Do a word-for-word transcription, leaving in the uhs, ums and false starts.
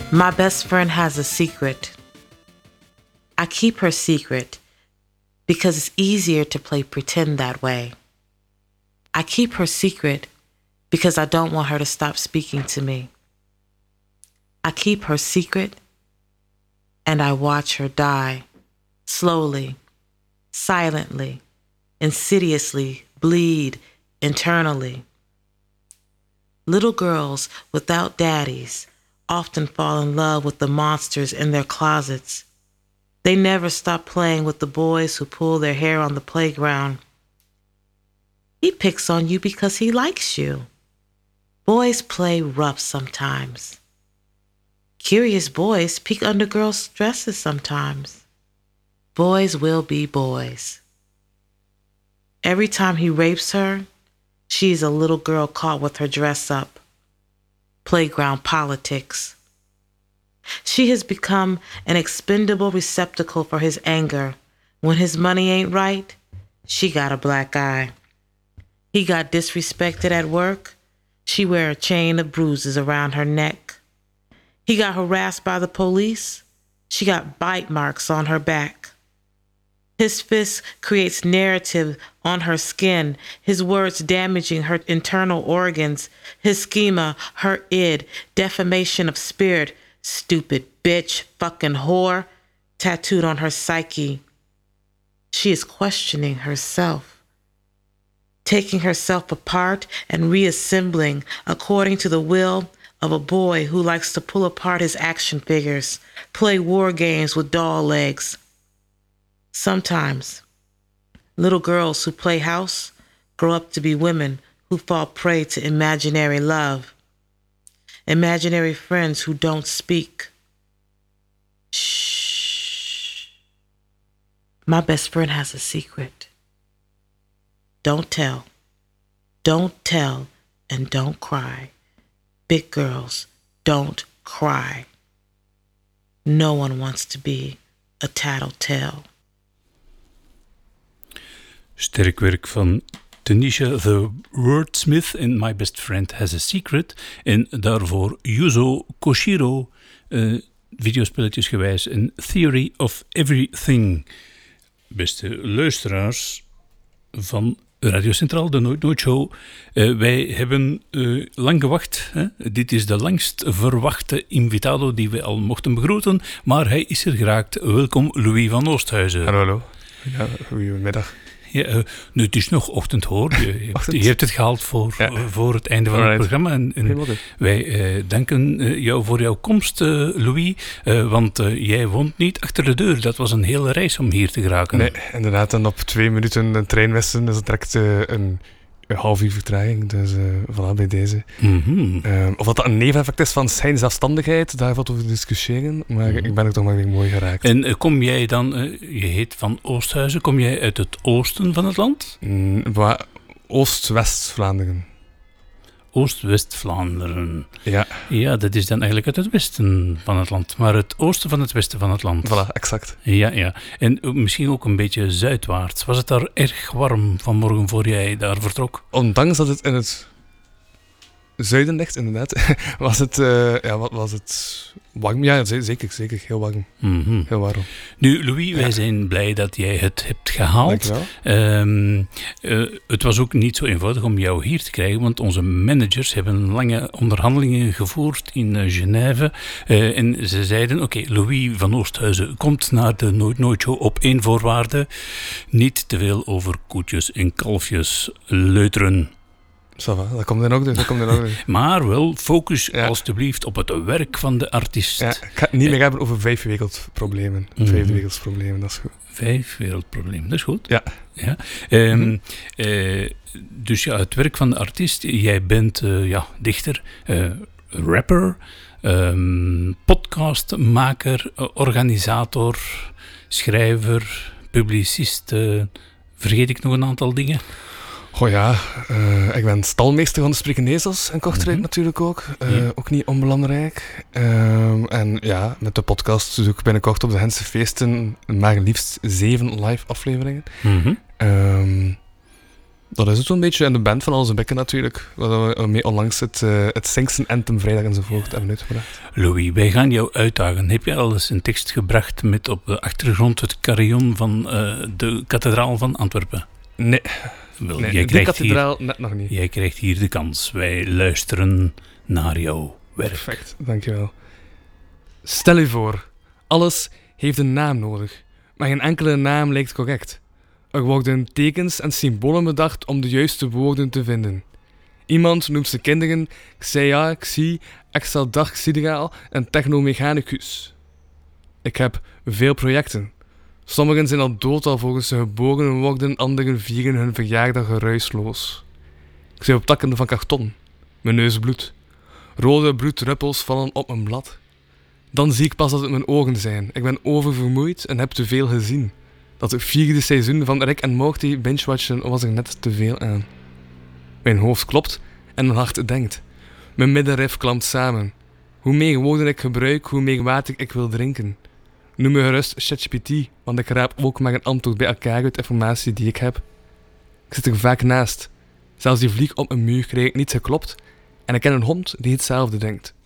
My best friend has a secret. I keep her secret because it's easier to play pretend that way. I keep her secret because I don't want her to stop speaking to me. I keep her secret and I watch her die, slowly, silently, insidiously bleed internally. Little girls without daddies often fall in love with the monsters in their closets. They never stop playing with the boys who pull their hair on the playground. He picks on you because he likes you. Boys play rough sometimes. Curious boys peek under girls' dresses sometimes. Boys will be boys. Every time he rapes her, she's a little girl caught with her dress up. Playground politics. She has become an expendable receptacle for his anger. When his money ain't right, she got a black eye. He got disrespected at work, she wear a chain of bruises around her neck. He got harassed by the police, she got bite marks on her back. His fist creates narrative on her skin, his words damaging her internal organs, his schema, her id, defamation of spirit, stupid bitch, fucking whore, tattooed on her psyche. She is questioning herself, taking herself apart and reassembling according to the will of a boy who likes to pull apart his action figures, play war games with doll legs. Sometimes, little girls who play house grow up to be women who fall prey to imaginary love, imaginary friends who don't speak. Shh. My best friend has a secret. Don't tell. Don't tell and don't cry. Big girls, don't cry. No one wants to be a tattletale. Sterk werk van Tanisha the Wordsmith in My Best Friend Has a Secret. En daarvoor Yuzo Koshiro, uh, videospelletjesgewijs, een Theory of Everything. Beste luisteraars van Radio Centraal, de Nooit Nooit Show. Uh, wij hebben uh, lang gewacht. Hè? Dit is de langst verwachte invitado die we al mochten begroeten. Maar hij is er geraakt. Welkom, Louis van Oosthuizen. Hallo, hallo. Ja, goedemiddag. Ja, uh, nu, het is nog ochtend hoor. Je, ochtend. je hebt het gehaald voor, ja. uh, voor het einde van Alright. het programma. En, en wij uh, danken uh, jou voor jouw komst, uh, Louis. Uh, want uh, jij woont niet achter de deur. Dat was een hele reis om hier te geraken. Nee, inderdaad. En op twee minuten een trein missen is het direct uh, een, een half uur vertraging. Dus uh, voilà, bij deze. Mm-hmm. Uh, of dat een neveneffect is van zijn zelfstandigheid, daar valt over discussiëren. Maar mm-hmm. ik ben er toch maar weer mooi geraakt. En uh, kom jij dan, uh, je heet Van Oosthuizen, kom jij uit het oosten van het land? Mm, Oost-West-Vlaanderen. Oost-West-Vlaanderen. Ja. Ja, dat is dan eigenlijk uit het westen van het land. Maar het oosten van het westen van het land. Voilà, exact. Ja, ja. En uh, misschien ook een beetje zuidwaarts. Was het daar erg warm vanmorgen voor jij daar vertrok? Ondanks dat het in het zuiden ligt, inderdaad, was het, uh, ja, wat was het warm? Ja, zeker, zeker. Heel warm. Mm-hmm. Heel warm. Nu, Louis, wij ja. zijn blij dat jij het hebt gehaald. Um, uh, het was ook niet zo eenvoudig om jou hier te krijgen, want onze managers hebben lange onderhandelingen gevoerd in uh, Genève. Uh, en ze zeiden, oké, okay, Louis van Oosthuizen komt naar de Nooit Nooit Show op één voorwaarde. Niet te veel over koetjes en kalfjes leuteren. Ça va, dat komt dan ook, dat komt dan ook. Maar wel, focus ja. alstublieft op het werk van de artiest. Ja, ik ga het niet meer hebben over vijf wereldproblemen. Mm-hmm. Vijf wereldproblemen, dat is goed. Vijf wereldproblemen, dat is goed. Ja. ja. Um, mm-hmm. uh, dus ja, het werk van de artiest. Jij bent uh, ja, dichter, uh, rapper, um, podcastmaker, uh, organisator, schrijver, publicist. Uh, vergeet ik nog een aantal dingen? Goh ja, uh, ik ben stalmeester van de Sprekende Ezels en Kortrijk mm-hmm. natuurlijk ook. Uh, ja. Ook niet onbelangrijk. Uh, en ja, met de podcast zoek ik binnenkort op de Gentse feesten maar liefst zeven live afleveringen. Mm-hmm. Um, Dat is het zo'n beetje. En de band van Alles Bekken natuurlijk. Waar we mee onlangs het, uh, het Singsen Anthem vrijdag enzovoort ja. hebben uitgebracht. Louis, wij gaan jou uitdagen. Heb je al eens een tekst gebracht met op de achtergrond het carillon van uh, de kathedraal van Antwerpen? Nee. Wel, nee jij de kathedraal hier, net nog niet. Jij krijgt hier de kans. Wij luisteren naar jouw werk. Perfect, dankjewel. Stel je voor, alles heeft een naam nodig, maar geen enkele naam lijkt correct. Er worden tekens en symbolen bedacht om de juiste woorden te vinden. Iemand noemt zijn kinderen Xea, Xi, Exaldag, Sidereal en Technomechanicus. Ik heb veel projecten. Sommigen zijn al dood alvorens ze geboren worden, anderen vieren hun verjaardag geruisloos. Ik zit op takken van karton. Mijn neus bloedt. Rode bloeddruppels vallen op mijn blad. Dan zie ik pas dat het mijn ogen zijn. Ik ben oververmoeid en heb te veel gezien. Dat vierde seizoen van Rick en Morty binge-watchen was er net te veel aan. Mijn hoofd klopt en mijn hart denkt. Mijn middenrif klampt samen. Hoe meer woorden ik gebruik, hoe meer water ik wil drinken. Noem me gerust ChatGPT, want ik raap ook maar een antwoord bij elkaar uit informatie die ik heb. Ik zit er vaak naast. Zelfs die vlieg op een muur krijg ik niet geklopt. En ik ken een hond die hetzelfde denkt.